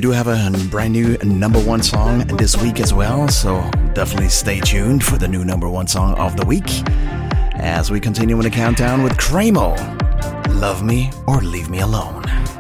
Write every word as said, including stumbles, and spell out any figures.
do have a brand new number one song this week as well, so definitely stay tuned for the new number one song of the week as we continue with the countdown with Cramo, Love Me or Leave Me Alone.